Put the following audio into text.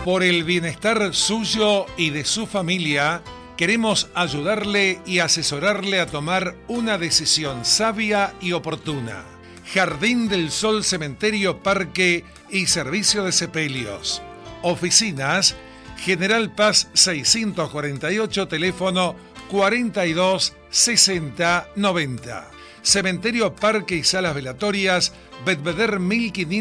Por el bienestar suyo y de su familia, queremos ayudarle y asesorarle a tomar una decisión sabia y oportuna. Jardín del Sol, Cementerio, Parque y Servicio de Sepelios. Oficinas, General Paz 648, teléfono 42 60 90. Cementerio, Parque y Salas Velatorias, Belvedere 1500.